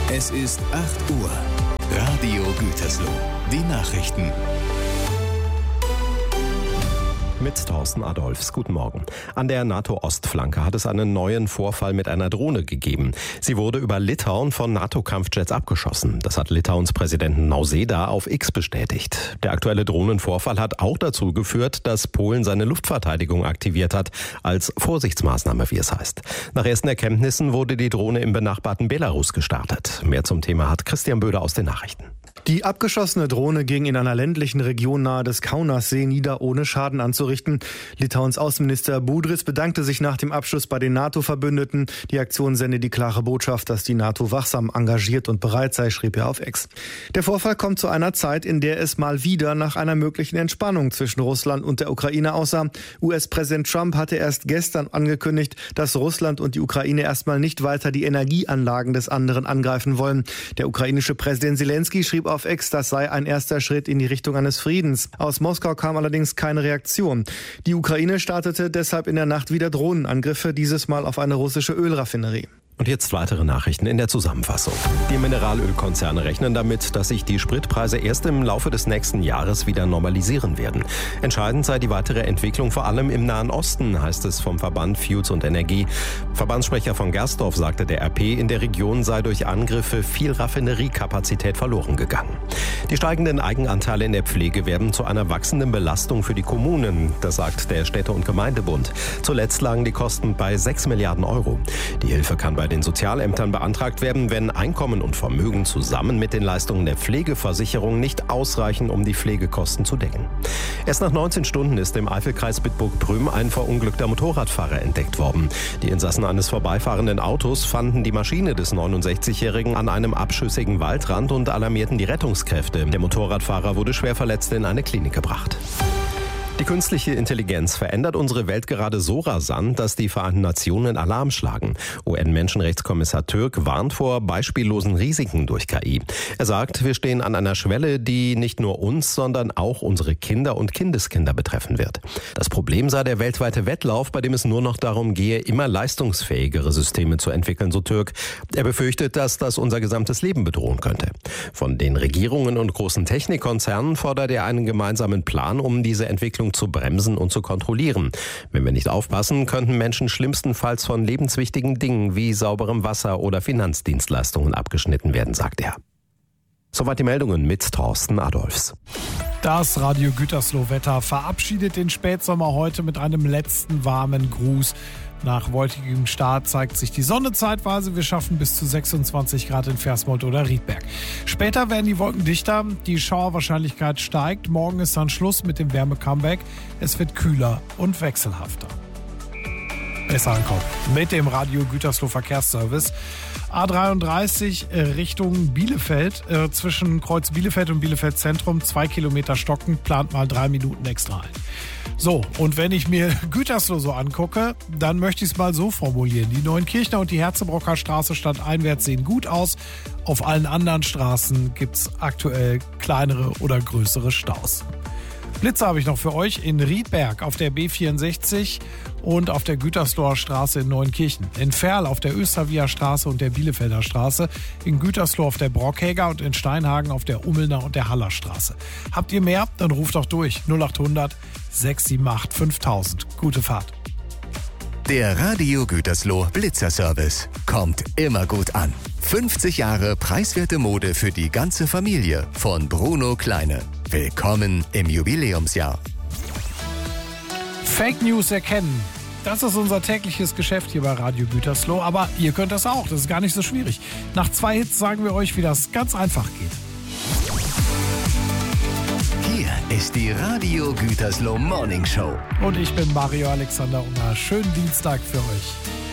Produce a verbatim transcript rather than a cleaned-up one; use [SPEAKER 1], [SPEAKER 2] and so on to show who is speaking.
[SPEAKER 1] Es ist acht Uhr. Radio Gütersloh. Die Nachrichten.
[SPEAKER 2] Mit Thorsten Adolfs. Guten Morgen. An der NATO-Ostflanke hat es einen neuen Vorfall mit einer Drohne gegeben. Sie wurde über Litauen von NATO-Kampfjets abgeschossen. Das hat Litauens Präsidenten Nausėda auf X bestätigt. Der aktuelle Drohnenvorfall hat auch dazu geführt, dass Polen seine Luftverteidigung aktiviert hat, als Vorsichtsmaßnahme, wie es heißt. Nach ersten Erkenntnissen wurde die Drohne im benachbarten Belarus gestartet. Mehr zum Thema hat Christian Böder aus den Nachrichten.
[SPEAKER 3] Die abgeschossene Drohne ging in einer ländlichen Region nahe des Kaunassee nieder, ohne Schaden anzurichten. Litauens Außenminister Budris bedankte sich nach dem Abschuss bei den NATO-Verbündeten. Die Aktion sende die klare Botschaft, dass die NATO wachsam, engagiert und bereit sei, schrieb er auf X. Der Vorfall kommt zu einer Zeit, in der es mal wieder nach einer möglichen Entspannung zwischen Russland und der Ukraine aussah. U S-Präsident Trump hatte erst gestern angekündigt, dass Russland und die Ukraine erstmal nicht weiter die Energieanlagen des anderen angreifen wollen. Der ukrainische Präsident Zelensky schrieb auf X, das sei ein erster Schritt in die Richtung eines Friedens. Aus Moskau kam allerdings keine Reaktion. Die Ukraine startete deshalb in der Nacht wieder Drohnenangriffe, dieses Mal auf eine russische Ölraffinerie.
[SPEAKER 2] Und jetzt weitere Nachrichten in der Zusammenfassung. Die Mineralölkonzerne rechnen damit, dass sich die Spritpreise erst im Laufe des nächsten Jahres wieder normalisieren werden. Entscheidend sei die weitere Entwicklung vor allem im Nahen Osten, heißt es vom Verband Fuels und Energie. Verbandssprecher von Gersdorf sagte der R P, in der Region sei durch Angriffe viel Raffineriekapazität verloren gegangen. Die steigenden Eigenanteile in der Pflege werden zu einer wachsenden Belastung für die Kommunen, das sagt der Städte- und Gemeindebund. Zuletzt lagen die Kosten bei sechs Milliarden Euro. Die Hilfe kann bei bei den Sozialämtern beantragt werden, wenn Einkommen und Vermögen zusammen mit den Leistungen der Pflegeversicherung nicht ausreichen, um die Pflegekosten zu decken. Erst nach neunzehn Stunden ist im Eifelkreis Bitburg-Prüm ein verunglückter Motorradfahrer entdeckt worden. Die Insassen eines vorbeifahrenden Autos fanden die Maschine des neunundsechzigjährigen an einem abschüssigen Waldrand und alarmierten die Rettungskräfte. Der Motorradfahrer wurde schwer verletzt in eine Klinik gebracht. Die künstliche Intelligenz verändert unsere Welt gerade so rasant, dass die Vereinten Nationen Alarm schlagen. U N-Menschenrechtskommissar Türk warnt vor beispiellosen Risiken durch K I. Er sagt, wir stehen an einer Schwelle, die nicht nur uns, sondern auch unsere Kinder und Kindeskinder betreffen wird. Das Problem sei der weltweite Wettlauf, bei dem es nur noch darum gehe, immer leistungsfähigere Systeme zu entwickeln, so Türk. Er befürchtet, dass das unser gesamtes Leben bedrohen könnte. Von den Regierungen und großen Technikkonzernen fordert er einen gemeinsamen Plan, um diese Entwicklung zu bremsen und zu kontrollieren. Wenn wir nicht aufpassen, könnten Menschen schlimmstenfalls von lebenswichtigen Dingen wie sauberem Wasser oder Finanzdienstleistungen abgeschnitten werden, sagt er. Soweit die Meldungen mit Thorsten Adolfs.
[SPEAKER 4] Das Radio Gütersloh-Wetter verabschiedet den Spätsommer heute mit einem letzten warmen Gruß. Nach wolkigem Start zeigt sich die Sonne zeitweise. Wir schaffen bis zu sechsundzwanzig Grad in Versmold oder Riedberg. Später werden die Wolken dichter, die Schauerwahrscheinlichkeit steigt. Morgen ist dann Schluss mit dem Wärme-Comeback. Es wird kühler und wechselhafter. Besser ankommen mit dem Radio Gütersloh Verkehrsservice. A dreiunddreißig Richtung Bielefeld, äh, zwischen Kreuz Bielefeld und Bielefeld Zentrum, zwei Kilometer stocken, plant mal drei Minuten extra ein. So, und wenn ich mir Gütersloh so angucke, dann möchte ich es mal so formulieren. Die Neuenkirchner und die Herzebrocker Straße stadteinwärts sehen gut aus. Auf allen anderen Straßen gibt es aktuell kleinere oder größere Staus. Blitze habe ich noch für euch in Riedberg auf der B vierundsechzig und auf der Gütersloher Straße in Neuenkirchen. In Verl auf der Östervia Straße und der Bielefelder Straße. In Gütersloh auf der Brockhäger und in Steinhagen auf der Ummelner und der Haller Straße. Habt ihr mehr? Dann ruft doch durch. null achthundert sechs sieben acht fünftausend. Gute Fahrt.
[SPEAKER 1] Der Radio Gütersloh Blitzerservice kommt immer gut an. fünfzig Jahre preiswerte Mode für die ganze Familie von Bruno Kleine. Willkommen im Jubiläumsjahr.
[SPEAKER 4] Fake News erkennen. Das ist unser tägliches Geschäft hier bei Radio Gütersloh. Aber ihr könnt das auch. Das ist gar nicht so schwierig. Nach zwei Hits sagen wir euch, wie das ganz einfach geht.
[SPEAKER 1] Hier ist die Radio Gütersloh Morning Show.
[SPEAKER 4] Und ich bin Mario Alexander und einen schönen Dienstag für euch.